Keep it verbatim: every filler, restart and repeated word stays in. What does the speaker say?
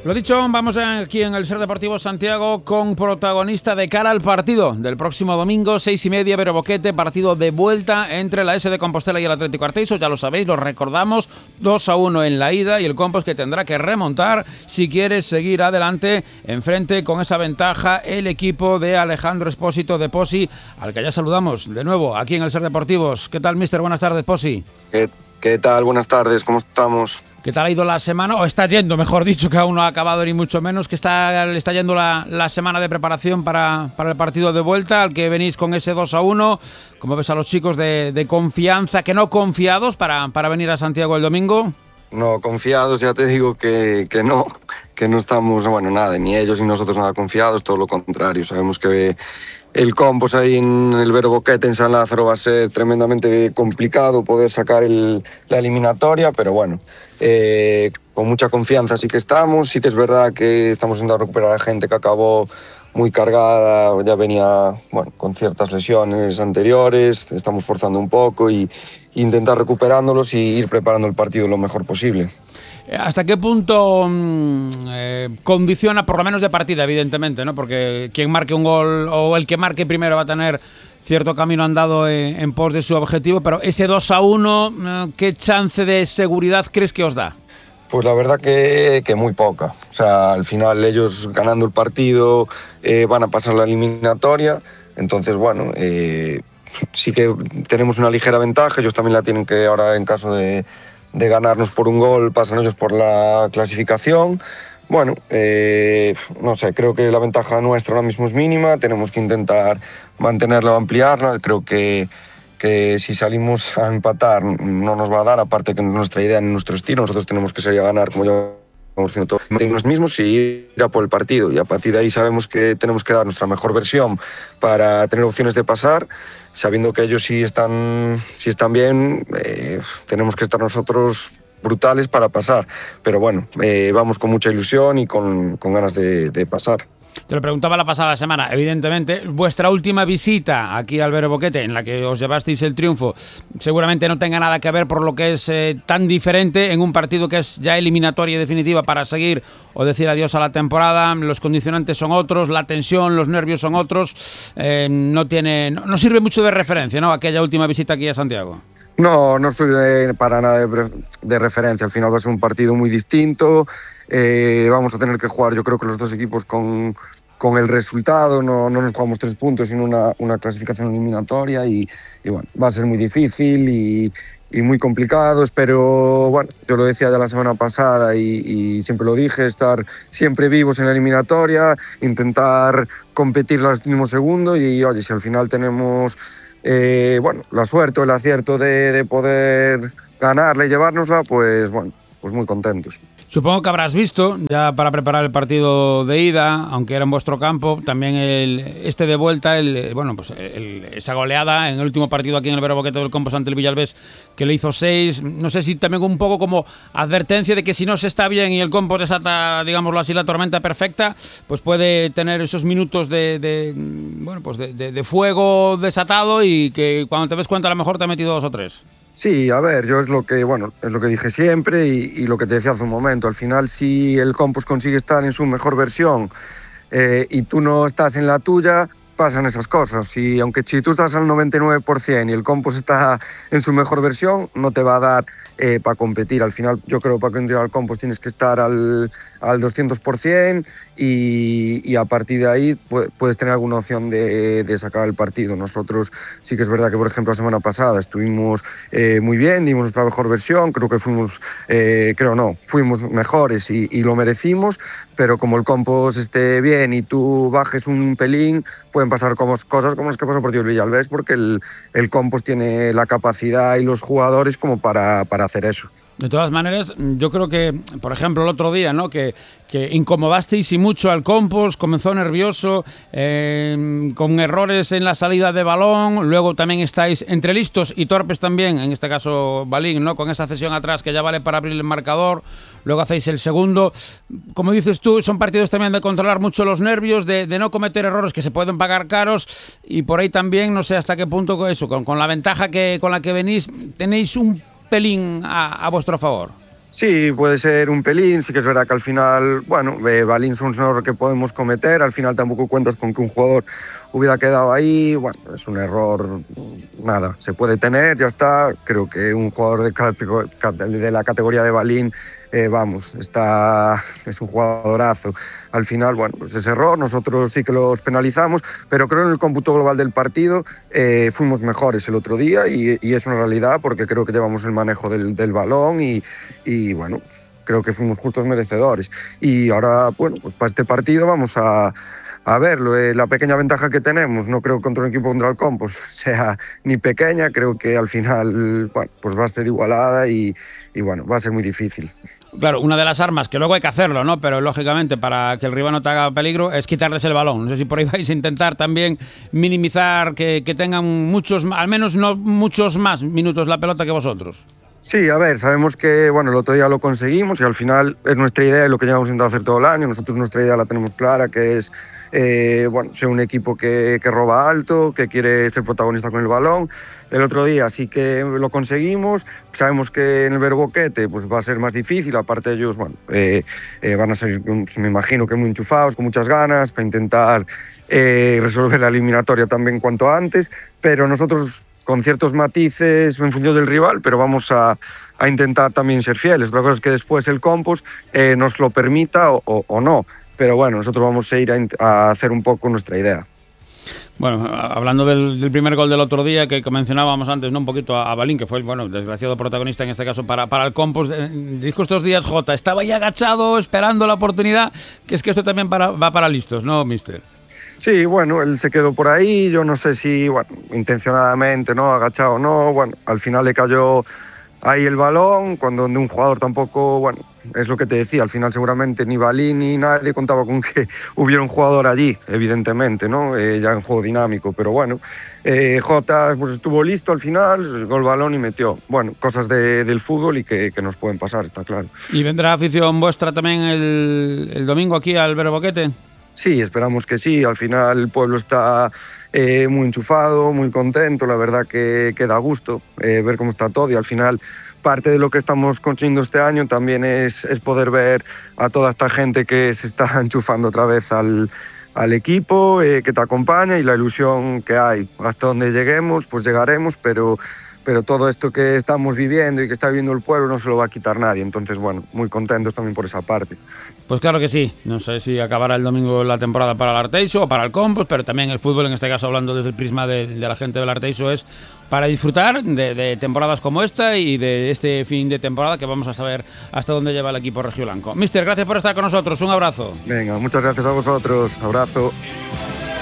Lo dicho, vamos aquí en el Ser Deportivo Santiago con protagonista de cara al partido del próximo domingo, seis y media, Vero Boquete, partido de vuelta entre la S de Compostela y el Atlético Arteixo. Ya lo sabéis, lo recordamos, dos a uno en la ida y el Compos que tendrá que remontar si quiere seguir adelante. Enfrente con esa ventaja el equipo de Alejandro Espósito de Posi, al que ya saludamos de nuevo aquí en el Ser Deportivos. ¿Qué tal, mister? Buenas tardes, Posi. ¿Qué, qué tal? Buenas tardes, ¿cómo estamos? ¿Qué tal ha ido la semana? O está yendo, mejor dicho, que aún no ha acabado ni mucho menos, que está, le está yendo la, la semana de preparación para, para el partido de vuelta, al que venís con ese dos a uno. ¿Cómo ves a los chicos de, de confianza, que no confiados, para, para venir a Santiago el domingo? No, confiados, ya te digo que, que no, que no estamos, bueno, nada, ni ellos ni nosotros nada confiados, todo lo contrario. Sabemos que el Compos ahí en el Vero Boquete, en San Lázaro, va a ser tremendamente complicado poder sacar el, la eliminatoria, pero bueno, eh, con mucha confianza sí que estamos. Sí que es verdad que estamos intentando recuperar a gente que acabó muy cargada, ya venía bueno, con ciertas lesiones anteriores, estamos forzando un poco y intentar recuperándolos y ir preparando el partido lo mejor posible. ¿Hasta qué punto mmm, eh, condiciona, por lo menos de partida, evidentemente, ¿no? Porque quien marque un gol o el que marque primero va a tener cierto camino andado en, en pos de su objetivo, pero ese dos a uno, ¿qué chance de seguridad crees que os da? Pues la verdad que, que muy poca. O sea, al final ellos ganando el partido eh, van a pasar la eliminatoria, entonces bueno, eh, sí que tenemos una ligera ventaja. Ellos también la tienen, que ahora en caso de, de ganarnos por un gol pasan ellos por la clasificación. Bueno, eh, no sé, creo que la ventaja nuestra ahora mismo es mínima, tenemos que intentar mantenerla o ampliarla. Creo que, que si salimos a empatar no nos va a dar, aparte que nuestra idea ni nuestro estilo, nosotros tenemos que salir a ganar como ya vamos haciendo todos los mismos y ir a por el partido, y a partir de ahí sabemos que tenemos que dar nuestra mejor versión para tener opciones de pasar, sabiendo que ellos sí están, sí están bien, eh, tenemos que estar nosotros brutales para pasar, pero bueno, eh, vamos con mucha ilusión y con, con ganas de, de pasar. Te lo preguntaba la pasada semana, evidentemente, vuestra última visita aquí al Vero Boquete, en la que os llevasteis el triunfo, seguramente no tenga nada que ver por lo que es eh, tan diferente en un partido que es ya eliminatoria y definitiva para seguir o decir adiós a la temporada. Los condicionantes son otros, la tensión, los nervios son otros, eh, no tiene, no, no sirve mucho de referencia, ¿no?, aquella última visita aquí a Santiago. No, no soy de, para nada de, de referencia. Al final va a ser un partido muy distinto. Eh, vamos a tener que jugar, yo creo que los dos equipos con, con el resultado. No, no nos jugamos tres puntos, sino una, una clasificación eliminatoria. Y, y bueno, va a ser muy difícil y, y muy complicado. Espero, bueno, yo lo decía ya la semana pasada y, y siempre lo dije, estar siempre vivos en la eliminatoria, intentar competir al último segundo. Y oye, si al final tenemos Eh, bueno, la suerte o el acierto de, de poder ganarla y llevárnosla, pues bueno, pues muy contentos. Supongo que habrás visto, ya para preparar el partido de ida, aunque era en vuestro campo, también el, este de vuelta, el, bueno, pues el, esa goleada en el último partido aquí en el Vero Boquete del Compos ante el Villalbés, que le hizo seis. No sé si también un poco como advertencia de que si no se está bien y el Compos desata, digámoslo así, la tormenta perfecta, pues puede tener esos minutos de, de bueno, pues de, de, de fuego desatado, y que cuando te ves cuenta a lo mejor te ha metido dos o tres. Sí, a ver, yo es lo que, bueno, es lo que dije siempre y, y lo que te decía hace un momento. Al final, si el Compos consigue estar en su mejor versión eh, y tú no estás en la tuya, pasan esas cosas. Y aunque si tú estás al noventa y nueve por ciento y el Compos está en su mejor versión, no te va a dar eh, para competir. Al final, yo creo que para competir al Compos tienes que estar al, al doscientos por ciento y, y a partir de ahí puedes tener alguna opción de, de sacar el partido. Nosotros sí que es verdad que, por ejemplo, la semana pasada estuvimos eh, muy bien, dimos nuestra mejor versión, creo que fuimos, eh, creo no, fuimos mejores y, y lo merecimos, pero como el Compos esté bien y tú bajes un pelín, pueden pasar como, cosas como las que pasó por el Villalbés, porque el, el Compos tiene la capacidad y los jugadores como para, para hacer eso. De todas maneras, yo creo que, por ejemplo, el otro día, ¿no?, que, que incomodasteis y mucho al Compos, comenzó nervioso, eh, con errores en la salida de balón, luego también estáis entre listos y torpes también, en este caso Balín, ¿no?, con esa cesión atrás que ya vale para abrir el marcador, luego hacéis el segundo. Como dices tú, son partidos también de controlar mucho los nervios, de, de no cometer errores que se pueden pagar caros, y por ahí también, no sé hasta qué punto eso, con, con la ventaja que con la que venís, tenéis un pelín a, a vuestro favor. Sí, puede ser un pelín, sí que es verdad que al final, bueno, eh, balín son un error que podemos cometer, al final tampoco cuentas con que un jugador hubiera quedado ahí, bueno, es un error, nada, se puede tener, ya está, creo que un jugador de, catego- de la categoría de balín, eh, vamos, está, es un jugadorazo. Al final, bueno, pues ese error, nosotros sí que los penalizamos, pero creo en el cómputo global del partido eh, fuimos mejores el otro día y, y es una realidad porque creo que llevamos el manejo del, del balón y, y bueno, pues creo que fuimos justos merecedores. Y ahora, bueno, pues para este partido vamos a, a verlo. Eh, la pequeña ventaja que tenemos, no creo que contra un equipo contra el Compos sea ni pequeña, creo que al final, bueno, pues va a ser igualada y, y bueno, va a ser muy difícil. Claro, una de las armas, que luego hay que hacerlo, ¿no? Pero lógicamente para que el rival no te haga peligro es quitarles el balón. No sé si por ahí vais a intentar también minimizar que, que tengan muchos, al menos no muchos más minutos la pelota que vosotros. Sí, a ver, sabemos que bueno, el otro día lo conseguimos y al final es nuestra idea y lo que llevamos intentando hacer todo el año. Nosotros nuestra idea la tenemos clara, que es eh, bueno, ser un equipo que, que roba alto, que quiere ser protagonista con el balón. El otro día sí que lo conseguimos. Sabemos que en el Verboquete pues, va a ser más difícil, aparte ellos bueno, eh, eh, van a ser, me imagino que muy enchufados, con muchas ganas, para intentar eh, resolver la eliminatoria también cuanto antes, pero nosotros con ciertos matices en función del rival, pero vamos a, a intentar también ser fieles. Otra cosa es que después el Compos eh, nos lo permita o, o, o no, pero bueno, nosotros vamos a ir a, a hacer un poco nuestra idea. Bueno, hablando del, del primer gol del otro día que mencionábamos antes, ¿no? Un poquito a, a Balín, que fue el bueno, desgraciado protagonista en este caso para, para el Compos. Eh, dijo estos días Jota, estaba ahí agachado esperando la oportunidad, que es que esto también para, va para listos, ¿no, mister? Sí, bueno, él se quedó por ahí, yo no sé si, bueno, intencionadamente, ¿no? Agachado o no, bueno, al final le cayó ahí el balón, cuando de un jugador tampoco, bueno, es lo que te decía, al final seguramente ni Balín ni nadie contaba con que hubiera un jugador allí, evidentemente, ¿no? Eh, ya en juego dinámico, pero bueno, eh, Jota pues estuvo listo al final, gol balón y metió. Bueno, cosas de, del fútbol y que, que nos pueden pasar, está claro. ¿Y vendrá afición vuestra también el, el domingo aquí al Verboquete? Sí, esperamos que sí. Al final el pueblo está eh, muy enchufado, muy contento. La verdad que, que da gusto eh, ver cómo está todo y al final parte de lo que estamos consiguiendo este año también es, es poder ver a toda esta gente que se está enchufando otra vez al, al equipo, eh, que te acompaña y la ilusión que hay. Hasta donde lleguemos, pues llegaremos, pero... pero todo esto que estamos viviendo y que está viviendo el pueblo no se lo va a quitar nadie. Entonces, bueno, muy contentos también por esa parte. Pues claro que sí. No sé si acabará el domingo la temporada para el Arteixo o para el Compos, pero también el fútbol, en este caso hablando desde el prisma de, de la gente del Arteixo, es para disfrutar de, de temporadas como esta y de este fin de temporada que vamos a saber hasta dónde lleva el equipo rojiblanco. Mister, gracias por estar con nosotros. Un abrazo. Venga, muchas gracias a vosotros. Abrazo.